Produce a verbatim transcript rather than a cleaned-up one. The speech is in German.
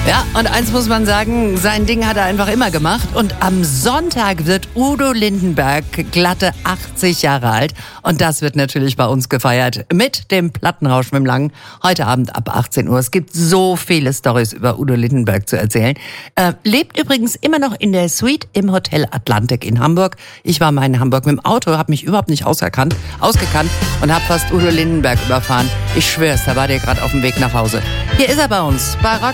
Ja, und eins muss man sagen, sein Ding hat er einfach immer gemacht. Und am Sonntag wird Udo Lindenberg glatte achtzig Jahre alt. Und das wird natürlich bei uns gefeiert mit dem Plattenrausch mit dem Langen. Heute Abend ab achtzehn Uhr. Es gibt so viele Storys über Udo Lindenberg zu erzählen. Äh, lebt übrigens immer noch in der Suite im Hotel Atlantik in Hamburg. Ich war mal in Hamburg mit dem Auto, habe mich überhaupt nicht ausgekannt, ausgekannt und habe fast Udo Lindenberg überfahren. Ich schwör's, da war der gerade auf dem Weg nach Hause. Hier ist er bei uns, bei Rock